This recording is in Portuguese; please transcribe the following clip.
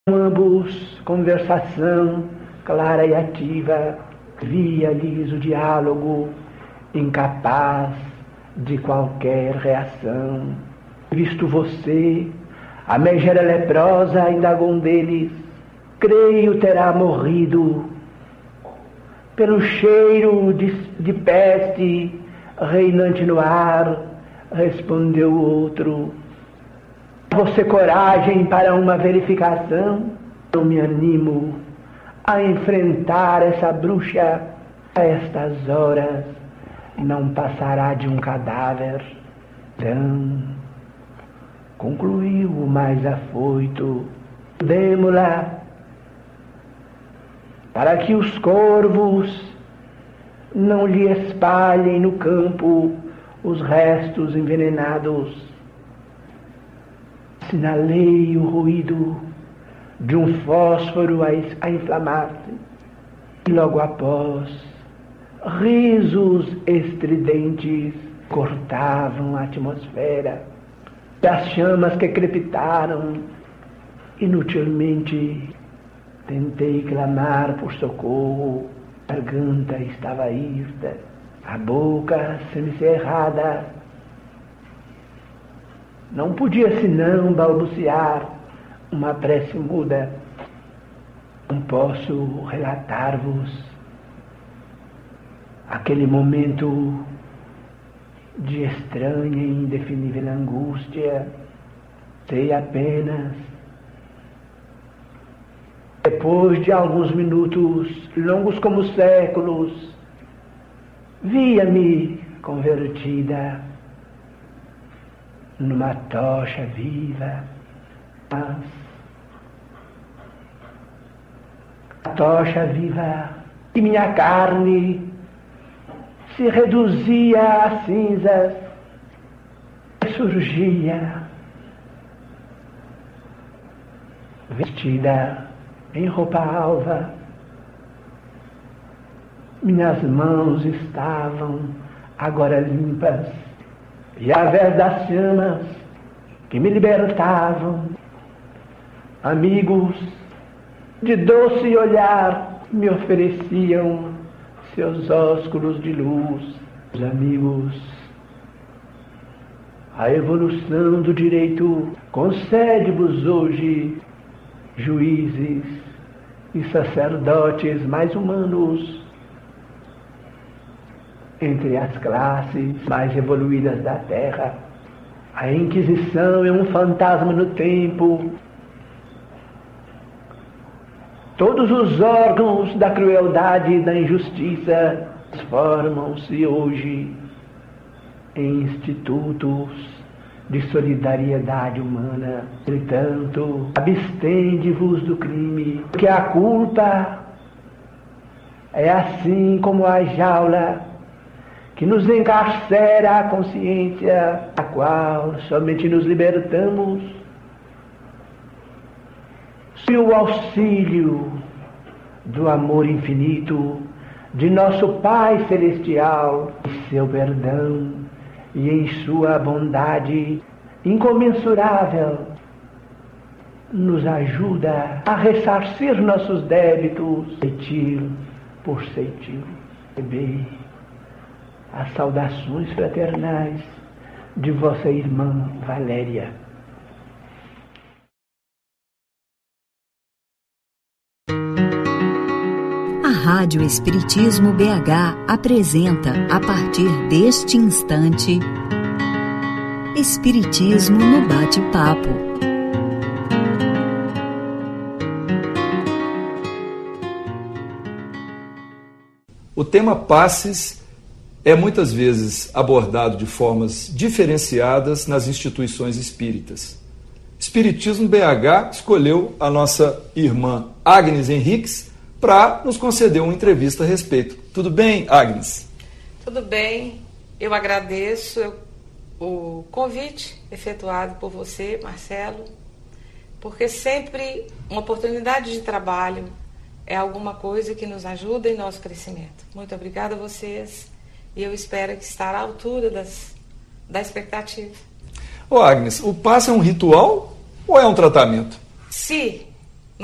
Ambos, conversação clara e ativa, via-lhes o diálogo, incapaz de qualquer reação. Visto você, a megera leprosa indagou um deles, creio terá morrido. Pelo cheiro de peste reinante no ar, respondeu o outro. Você coragem para uma verificação? Eu me animo a enfrentar essa bruxa. A estas horas não passará de um cadáver. Então, concluiu o mais afoito, demo-la para que os corvos não lhe espalhem no campo os restos envenenados. Sinalei o ruído de um fósforo a inflamar-se. E logo após, risos estridentes cortavam a atmosfera. Das chamas que crepitaram, inutilmente tentei clamar por socorro. A garganta estava hirta, a boca semicerrada. Não podia senão balbuciar uma prece muda. Não posso relatar-vos aquele momento de estranha e indefinível angústia. Sei apenas, depois de alguns minutos, longos como séculos, via-me convertida numa tocha viva, mas a tocha viva e minha carne se reduzia a cinzas e surgia vestida em roupa alva. Minhas mãos estavam agora limpas e através das chamas que me libertavam, amigos de doce olhar me ofereciam seus ósculos de luz. Os amigos, a evolução do direito concede-vos hoje juízes e sacerdotes mais humanos. Entre as classes mais evoluídas da Terra, a Inquisição é um fantasma no tempo. Todos os órgãos da crueldade e da injustiça transformam-se hoje em institutos de solidariedade humana. Entretanto, abstende-vos do crime, porque a culpa é assim como a jaula que nos encarcera a consciência, a qual somente nos libertamos se o auxílio do amor infinito de nosso Pai Celestial, em seu perdão e em sua bondade incomensurável, nos ajuda a ressarcir nossos débitos, ceitil por ceitil. As saudações fraternais de vossa irmã Valéria. A Rádio Espiritismo BH apresenta, a partir deste instante, Espiritismo no Bate-Papo. O tema passes é muitas vezes abordado de formas diferenciadas nas instituições espíritas. Espiritismo BH escolheu a nossa irmã Agnes Henriques para nos conceder uma entrevista a respeito. Tudo bem, Agnes? Tudo bem. Eu agradeço o convite efetuado por você, Marcelo, porque sempre uma oportunidade de trabalho é alguma coisa que nos ajuda em nosso crescimento. Muito obrigada a vocês. E eu espero que estar à altura da expectativa. Ô Agnes, o passe é um ritual ou é um tratamento? Se